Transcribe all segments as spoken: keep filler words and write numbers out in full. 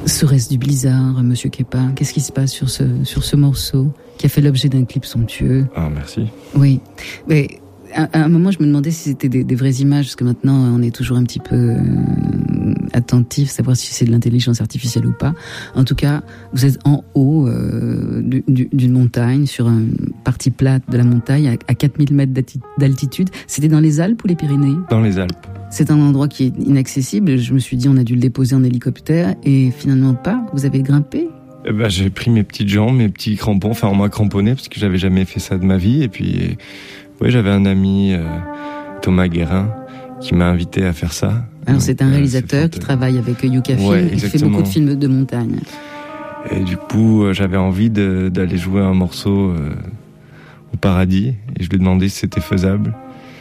Serait-ce du blizzard, Monsieur Kepa? Qu'est-ce qui se passe sur ce, sur ce morceau qui a fait l'objet d'un clip somptueux? Ah, merci. Oui, mais à, à un moment, je me demandais si c'était des, des vraies images, parce que maintenant, on est toujours un petit peu euh, attentif, savoir si c'est de l'intelligence artificielle ou pas. En tout cas, vous êtes en haut euh, du, du, d'une montagne, sur une partie plate de la montagne, à, à quatre mille mètres d'altitude. C'était dans les Alpes ou les Pyrénées? Dans les Alpes. C'est un endroit qui est inaccessible. Je me suis dit, on a dû le déposer en hélicoptère, et finalement pas. Vous avez grimpé? Eh ben, j'ai pris mes petites jambes, mes petits crampons, enfin on m'a cramponné parce que j'avais jamais fait ça de ma vie. Et puis, ouais, j'avais un ami, euh, Thomas Guérin, qui m'a invité à faire ça. Alors c'est un réalisateur euh, c'est qui travaille avec Yuka Film, ouais, et qui fait beaucoup de films de montagne. Et du coup, j'avais envie de, d'aller jouer un morceau euh, au paradis, et je lui ai demandé si c'était faisable.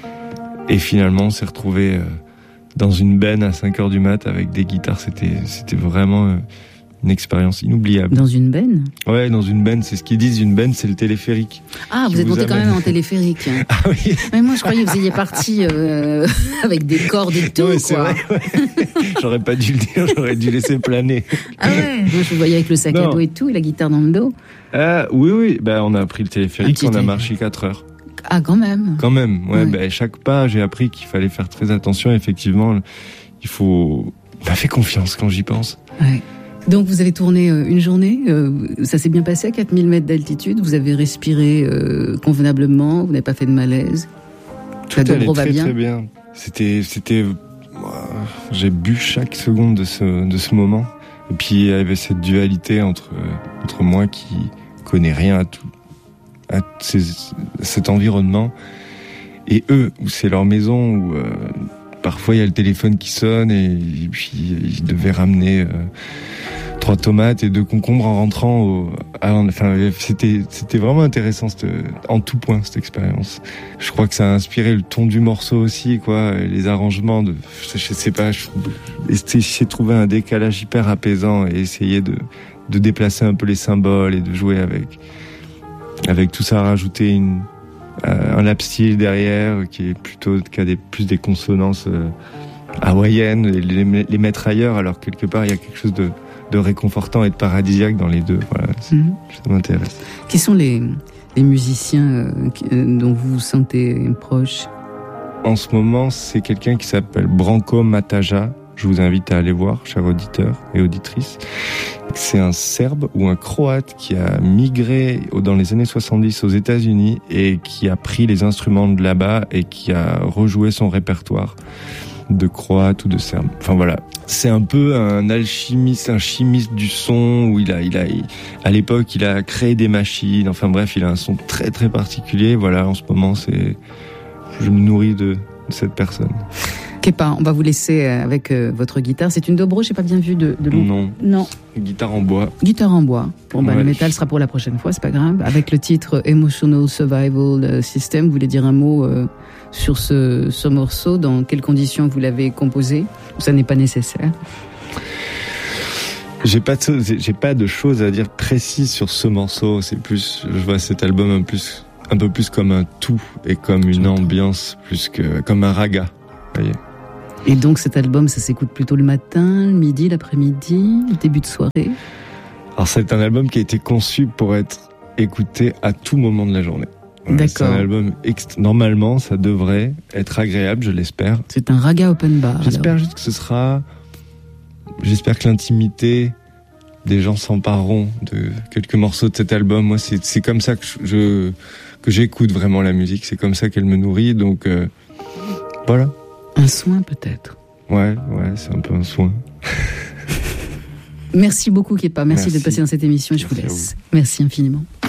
Et finalement, on s'est retrouvés euh, dans une benne à cinq heures du mat avec des guitares. C'était, c'était vraiment euh, une expérience inoubliable. Dans une benne? Ouais, dans une benne. C'est ce qu'ils disent, une benne, c'est le téléphérique. Ah, vous êtes monté quand même en téléphérique. Ah oui. Mais moi, je croyais que vous étiez parti euh, avec des cordes et tout, ouais, quoi. C'est vrai, ouais. J'aurais pas dû le dire, j'aurais dû laisser planer. Ah ouais. Moi, je vous voyais avec le sac non. à dos et tout, et la guitare dans le dos. Ah, oui, oui. Ben, on a pris le téléphérique, on a marché quatre heures. Ah, quand même. Quand même, ouais. ouais. Ben, chaque pas, j'ai appris qu'il fallait faire très attention. Effectivement, il faut... Bah, fais confiance quand j'y pense. Ouais. Donc, vous avez tourné euh, une journée. Euh, ça s'est bien passé à quatre mille mètres d'altitude. Vous avez respiré euh, convenablement. Vous n'avez pas fait de malaise. Tout allait très, bien. très bien. C'était... c'était... J'ai bu chaque seconde de ce, de ce moment. Et puis, il y avait cette dualité entre, entre moi qui connais rien à tout, à ces, cet environnement, et eux, où c'est leur maison, où euh, parfois il y a le téléphone qui sonne, et, et puis ils devaient ramener euh, trois tomates et deux concombres en rentrant au, à, enfin, c'était, c'était vraiment intéressant cette, en tout point, cette expérience. Je crois que ça a inspiré le ton du morceau aussi, quoi, les arrangements de, je sais pas, je, j'ai trouvé un décalage hyper apaisant et essayer de, de déplacer un peu les symboles et de jouer avec, avec tout ça, rajouter une, euh, un lap steel derrière qui est plutôt, qui a des, plus des consonances euh, hawaïennes, et les, les mettre ailleurs, alors quelque part il y a quelque chose de, de réconfortant et de paradisiaque dans les deux. Voilà, mmh. Ça m'intéresse. Quels sont les, les musiciens euh, dont vous vous sentez proche? En ce moment, c'est quelqu'un qui s'appelle Branko Mataja. Je vous invite à aller voir, chers auditeurs et auditrices. C'est un Serbe ou un Croate qui a migré dans les années soixante-dix aux États-Unis et qui a pris les instruments de là-bas et qui a rejoué son répertoire de Croate ou de Serbe. Enfin voilà, c'est un peu un alchimiste, un chimiste du son où il a, il a, il, à l'époque, il a créé des machines. Enfin bref, il a un son très très particulier. Voilà, en ce moment, c'est, je me nourris de, de cette personne. Kepa, on va vous laisser avec euh, votre guitare. C'est une dobro, j'ai pas bien vu de, de l'eau. Non. Non. Guitare en bois. Guitare en bois. Bon, bah, ouais. Le métal sera pour la prochaine fois, c'est pas grave. Avec le titre Emotional Survival System, vous voulez dire un mot euh, sur ce, ce morceau? Dans quelles conditions vous l'avez composé? Ça n'est pas nécessaire. J'ai pas de, j'ai pas de choses à dire précises sur ce morceau. C'est plus, je vois cet album un plus, un peu plus comme un tout et comme une ambiance plus que, comme un raga. Voyez. Et donc cet album, ça s'écoute plutôt le matin, le midi, l'après-midi, le début de soirée? Alors c'est un album qui a été conçu pour être écouté à tout moment de la journée. Voilà, d'accord. C'est un album, ext... normalement, ça devrait être agréable, je l'espère. C'est un raga open bar. J'espère alors. juste que ce sera... J'espère que l'intimité des gens s'empareront de quelques morceaux de cet album. Moi, c'est, c'est comme ça que je... que j'écoute vraiment la musique. C'est comme ça qu'elle me nourrit, donc euh... voilà. Un soin peut-être. Ouais, ouais, c'est un peu un soin. Merci beaucoup Kepa, merci, merci. d'être passé dans cette émission et je merci vous laisse. Merci infiniment.